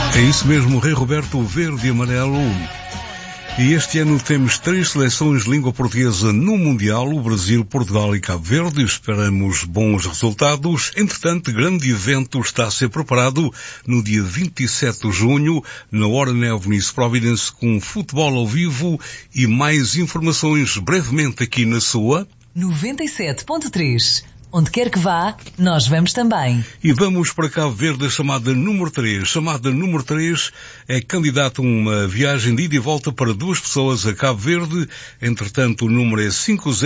É isso mesmo, Rei Roberto, verde e amarelo. E este ano temos 3 seleções de língua portuguesa no Mundial, o Brasil, Portugal e Cabo Verde. Esperamos bons resultados. Entretanto, grande evento está a ser preparado no dia 27 de junho, na Hora Neve Nice Providence, com futebol ao vivo e mais informações brevemente aqui na sua 97.3. Onde quer que vá, nós vamos também. E vamos para Cabo Verde, a chamada número 3. Chamada número 3 é candidata a uma viagem de ida e volta para 2 pessoas a Cabo Verde. Entretanto, o número é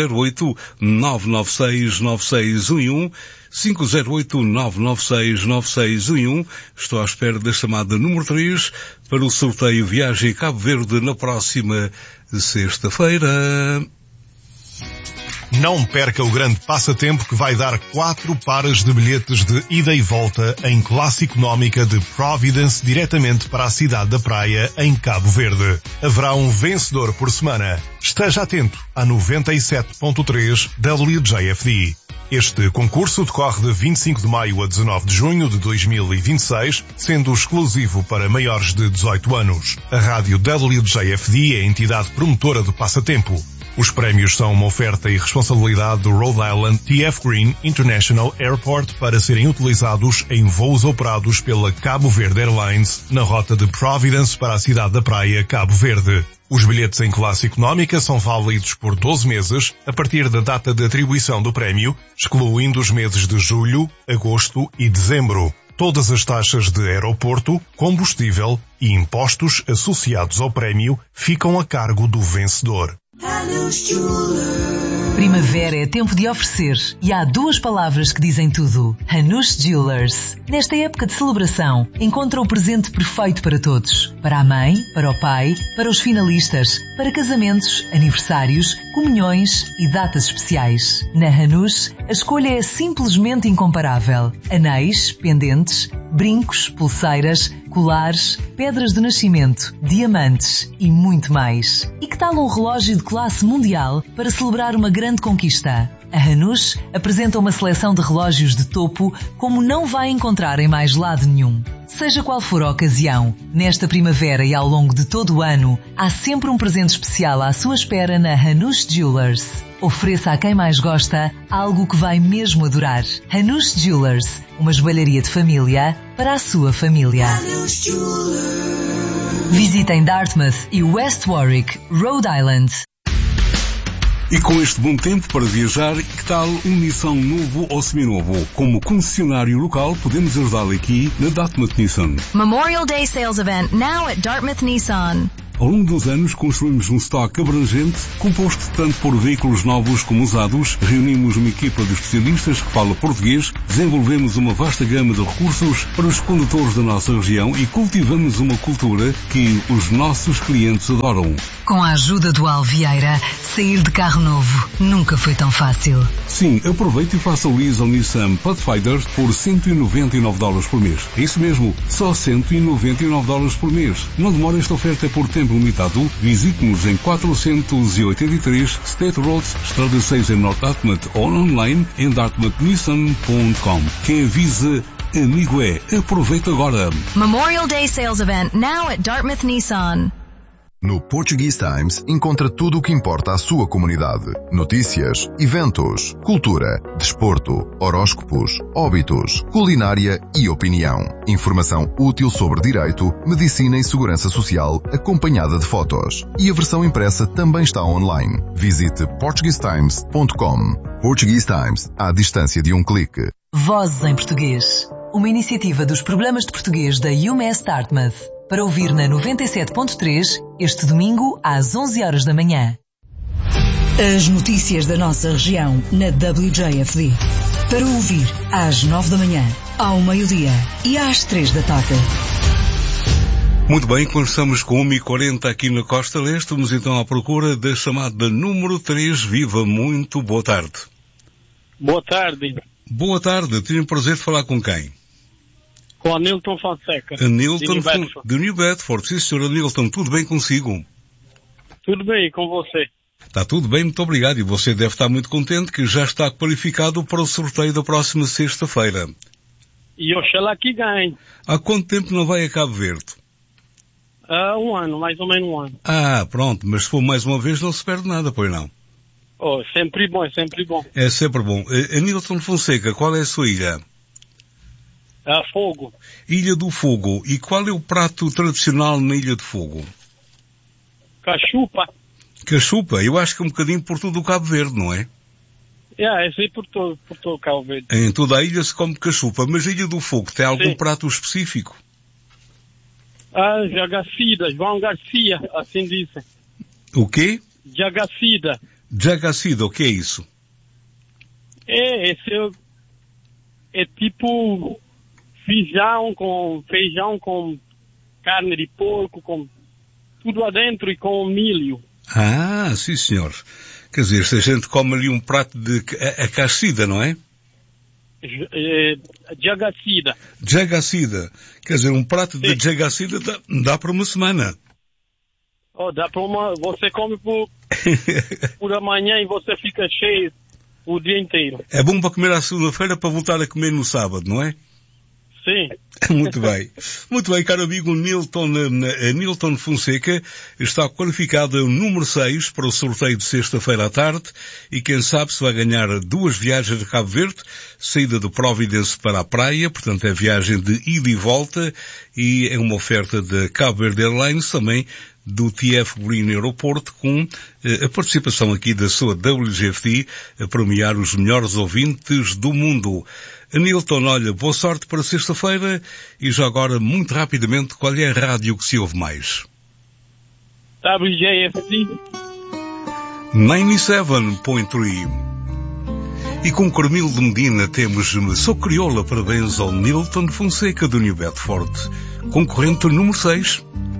508-996-9611. 508-996-9611. Estou à espera da chamada número 3 para o sorteio Viagem a Cabo Verde na próxima sexta-feira. Não perca o grande passatempo que vai dar 4 pares de bilhetes de ida e volta em classe económica de Providence diretamente para a cidade da praia em Cabo Verde. Haverá um vencedor por semana. Esteja atento à 97.3 WJFD. Este concurso decorre de 25 de maio a 19 de junho de 2026, sendo exclusivo para maiores de 18 anos. A rádio WJFD é a entidade promotora do passatempo. Os prémios são uma oferta e responsabilidade do Rhode Island TF Green International Airport para serem utilizados em voos operados pela Cabo Verde Airlines na rota de Providence para a cidade da praia Cabo Verde. Os bilhetes em classe económica são válidos por 12 meses a partir da data de atribuição do prémio, excluindo os meses de julho, agosto e dezembro. Todas as taxas de aeroporto, combustível e impostos associados ao prémio ficam a cargo do vencedor. Primavera é tempo de oferecer e há 2 palavras que dizem tudo. Hanush Jewelers. Nesta época de celebração, encontra o presente perfeito para todos. Para a mãe, para o pai, para os finalistas, para casamentos, aniversários, comunhões e datas especiais. Na Hanush, a escolha é simplesmente incomparável. Anéis, pendentes, brincos, pulseiras, colares, pedras de nascimento, diamantes e muito mais. E que tal um relógio de classe mundial para celebrar uma grande conquista? A Hanush apresenta uma seleção de relógios de topo como não vai encontrar em mais lado nenhum. Seja qual for a ocasião, nesta primavera e ao longo de todo o ano, há sempre um presente especial à sua espera na Hanush Jewelers. Ofereça a quem mais gosta algo que vai mesmo adorar. Hanush Jewelers, uma joalharia de família para a sua família. Visitem Dartmouth e West Warwick, Rhode Island. E com este bom tempo para viajar, que tal um Nissan novo ou seminovo? Como concessionário local, podemos ajudá-lo aqui na Dartmouth Nissan. Memorial Day Sales Event now at Dartmouth Nissan. Ao longo dos anos, construímos um estoque abrangente, composto tanto por veículos novos como usados, reunimos uma equipa de especialistas que fala português, desenvolvemos uma vasta gama de recursos para os condutores da nossa região e cultivamos uma cultura que os nossos clientes adoram. Com a ajuda do Alvieira, sair de carro novo nunca foi tão fácil. Sim, aproveite e faça o lease ao Nissan Pathfinder por $199 por mês. É isso mesmo, só $199 por mês. Não demora, esta oferta é por tempo limitado. Visite-nos em 483 State Road, Estrada 6 em North Dartmouth ou online em dartmouthnissan.com. Quem avisa, amigo é. Aproveita agora. Memorial Day Sales Event now at Dartmouth Nissan. No Portuguese Times encontra tudo o que importa à sua comunidade. Notícias, eventos, cultura, desporto, horóscopos, óbitos, culinária e opinião. Informação útil sobre direito, medicina e segurança social, acompanhada de fotos. E a versão impressa também está online. Visite portuguesetimes.com. Portuguese Times, à distância de um clique. Vozes em Português. Uma iniciativa dos programas de português da UMass Dartmouth. Para ouvir na 97.3, este domingo às 11 horas da manhã. As notícias da nossa região na WJFD. Para ouvir às 9 da manhã, ao meio-dia e às 3 da tarde. Muito bem, conversamos com 1h40 aqui na Costa Leste. Vamos então à procura da chamada número 3. Viva, muito boa tarde. Boa tarde. Boa tarde, tenho o prazer de falar com quem? Com a Nilton Fonseca. A Nilton de New Bedford. Sim, senhora Nilton, tudo bem consigo? Tudo bem, e com você? Está tudo bem, muito obrigado. E você deve estar muito contente que já está qualificado para o sorteio da próxima sexta-feira. E oxalá que ganhe. Há quanto tempo não vai a Cabo Verde? Há um ano, mais ou menos um ano. Ah, pronto, mas se for mais uma vez não se perde nada, pois não? Oh, sempre bom, é sempre bom. É sempre bom. Anilton Fonseca, qual é a sua ilha? Fogo. Ilha do Fogo. E qual é o prato tradicional na Ilha do Fogo? Cachupa. Cachupa. Eu acho que é um bocadinho por todo o Cabo Verde, não é? É assim por todo Cabo Verde. Em toda a ilha se come cachupa, mas a Ilha do Fogo tem algum prato específico? Jagacida, João Garcia, assim dizem. O quê? Jagacida. Jagacida, o que é isso? Esse é tipo feijão com carne de porco, com tudo lá dentro e com milho. Ah, sim senhor. Quer dizer, se a gente come ali um prato de acacida, não é? Jagacida. Jagacida. Quer dizer, um prato de jagacida dá para uma semana. Dá para você come por amanhã e você fica cheio o dia inteiro. É bom para comer à segunda-feira para voltar a comer no sábado, não é? Sim. Muito bem. Muito bem, caro amigo Nilton Fonseca está qualificado número 6 para o sorteio de sexta-feira à tarde e quem sabe se vai ganhar 2 viagens de Cabo Verde, saída do Providence para a praia, portanto é viagem de ida e volta e é uma oferta da Cabo Verde Airlines também do TF Green Aeroporto com a participação aqui da sua WGFT a premiar os melhores ouvintes do mundo. Nilton, olha, boa sorte para sexta-feira e já agora, muito rapidamente, qual é a rádio que se ouve mais? WGFT 97.3. E com Carmilo de Medina temos Sou Crioula, parabéns ao Nilton Fonseca do New Bedford, concorrente número 6.